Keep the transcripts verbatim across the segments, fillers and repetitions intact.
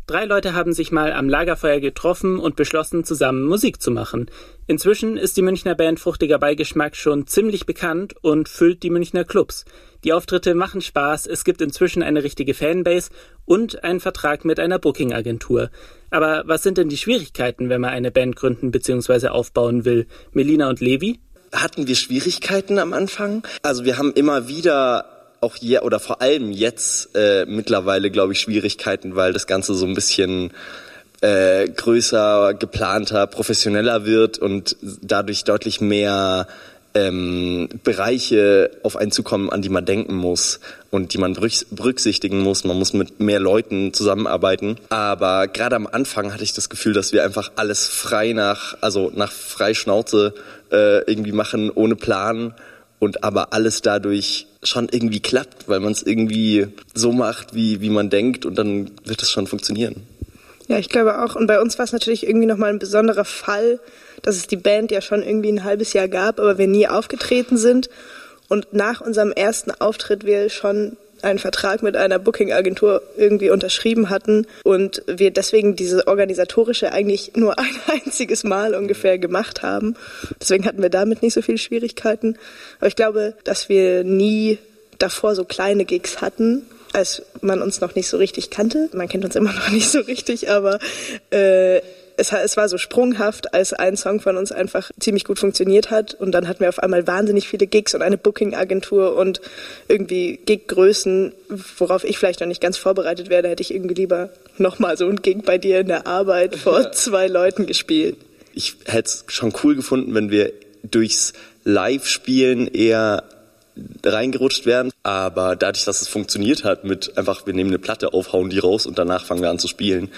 Drei Leute haben sich mal am Lagerfeuer getroffen und beschlossen, zusammen Musik zu machen. Inzwischen ist die Münchner Band Fruchtiger Beigeschmack schon ziemlich bekannt und füllt die Münchner Clubs. Die Auftritte machen Spaß, es gibt inzwischen eine richtige Fanbase und einen Vertrag mit einer Booking-Agentur. Aber was sind denn die Schwierigkeiten, wenn man eine Band gründen bzw. aufbauen will? Melina und Levi? Hatten wir Schwierigkeiten am Anfang? Also wir haben immer wieder auch je, oder vor allem jetzt äh, mittlerweile, glaube ich, Schwierigkeiten, weil das Ganze so ein bisschen äh, größer, geplanter, professioneller wird und dadurch deutlich mehr ähm, Bereiche auf einen zukommen, an die man denken muss und die man berücksichtigen muss. Man muss mit mehr Leuten zusammenarbeiten. Aber gerade am Anfang hatte ich das Gefühl, dass wir einfach alles frei nach, also nach Freischnauze äh, irgendwie machen, ohne Plan. Und aber alles dadurch schon irgendwie klappt, weil man es irgendwie so macht, wie wie man denkt, und dann wird es schon funktionieren. Ja, ich glaube auch. Und bei uns war es natürlich irgendwie nochmal ein besonderer Fall, dass es die Band ja schon irgendwie ein halbes Jahr gab, aber wir nie aufgetreten sind. Und nach unserem ersten Auftritt wir schon einen Vertrag mit einer Booking-Agentur irgendwie unterschrieben hatten und wir deswegen diese organisatorische eigentlich nur ein einziges Mal ungefähr gemacht haben. Deswegen hatten wir damit nicht so viele Schwierigkeiten. Aber ich glaube, dass wir nie davor so kleine Gigs hatten, als man uns noch nicht so richtig kannte. Man kennt uns immer noch nicht so richtig, aber äh, Es, es war so sprunghaft, als ein Song von uns einfach ziemlich gut funktioniert hat. Und dann hatten wir auf einmal wahnsinnig viele Gigs und eine Booking-Agentur und irgendwie Gig-Größen, worauf ich vielleicht noch nicht ganz vorbereitet wäre. Da hätte ich irgendwie lieber nochmal so ein Gig bei dir in der Arbeit vor ja. zwei Leuten gespielt. Ich hätte es schon cool gefunden, wenn wir durchs Live-Spielen eher reingerutscht wären. Aber dadurch, dass es funktioniert hat mit einfach, wir nehmen eine Platte auf, hauen die raus und danach fangen wir an zu spielen,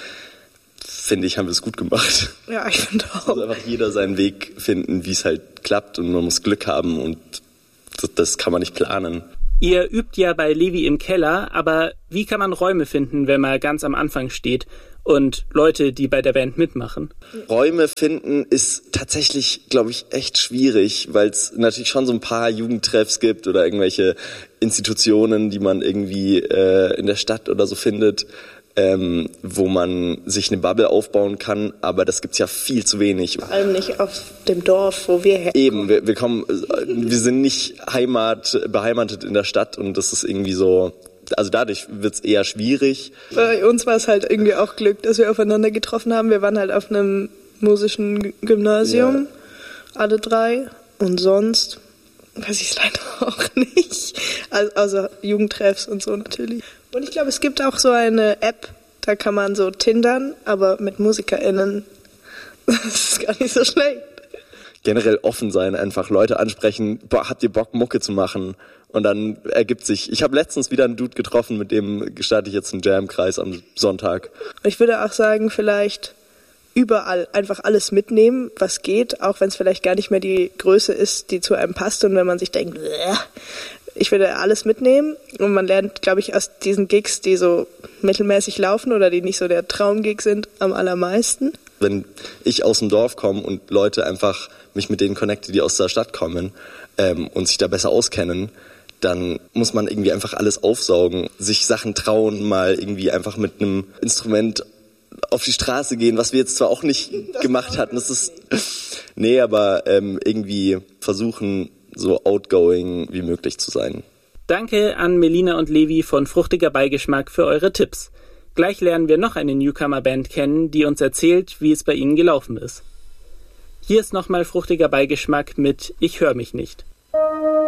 finde ich, haben wir es gut gemacht. Ja, ich finde auch. Also einfach jeder seinen Weg finden, wie es halt klappt, und man muss Glück haben und das, das kann man nicht planen. Ihr übt ja bei Levi im Keller, aber wie kann man Räume finden, wenn man ganz am Anfang steht und Leute, die bei der Band mitmachen? Räume finden ist tatsächlich, glaube ich, echt schwierig, weil es natürlich schon so ein paar Jugendtreffs gibt oder irgendwelche Institutionen, die man irgendwie äh, in der Stadt oder so findet, Ähm, wo man sich eine Bubble aufbauen kann, aber das gibt's ja viel zu wenig. Vor allem nicht auf dem Dorf, wo wir herkommen. Eben, wir, wir kommen, wir sind nicht Heimat, beheimatet in der Stadt, und das ist irgendwie so, also dadurch wird's eher schwierig. Bei uns war es halt irgendwie auch Glück, dass wir aufeinander getroffen haben. Wir waren halt auf einem musischen Gymnasium, ja. alle drei, und sonst weiß ich es leider auch nicht. Also, also Jugendtreffs und so natürlich. Und ich glaube, es gibt auch so eine App, da kann man so tindern, aber mit MusikerInnen. Das ist gar nicht so schlecht. Generell offen sein, einfach Leute ansprechen, boah, habt ihr Bock, Mucke zu machen? Und dann ergibt sich, ich habe letztens wieder einen Dude getroffen, mit dem gestalte ich jetzt einen Jam-Kreis am Sonntag. Ich würde auch sagen, vielleicht überall einfach alles mitnehmen, was geht, auch wenn es vielleicht gar nicht mehr die Größe ist, die zu einem passt, und wenn man sich denkt, Bleh. Ich würde alles mitnehmen, und man lernt, glaube ich, aus diesen Gigs, die so mittelmäßig laufen oder die nicht so der Traumgig sind, am allermeisten. Wenn ich aus dem Dorf komme und Leute einfach mich mit denen connecte, die aus der Stadt kommen ähm, und sich da besser auskennen, dann muss man irgendwie einfach alles aufsaugen, sich Sachen trauen, mal irgendwie einfach mit einem Instrument auf die Straße gehen, was wir jetzt zwar auch nicht das gemacht hatten. Das ist nee, aber ähm, irgendwie versuchen, so outgoing wie möglich zu sein. Danke an Melina und Levi von Fruchtiger Beigeschmack für eure Tipps. Gleich lernen wir noch eine Newcomer-Band kennen, die uns erzählt, wie es bei ihnen gelaufen ist. Hier ist nochmal Fruchtiger Beigeschmack mit Ich hör mich nicht.